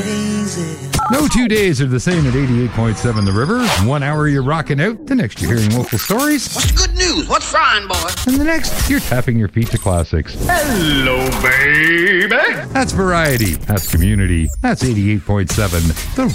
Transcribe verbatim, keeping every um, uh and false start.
crazy. No two days are the same at eighty-eight point seven The River. One hour you're rocking out, the next you're hearing local stories, What's the good news? What's frying, boy? and the next you're tapping your feet to classics. Hello, baby. That's variety. That's community. That's eighty-eight point seven The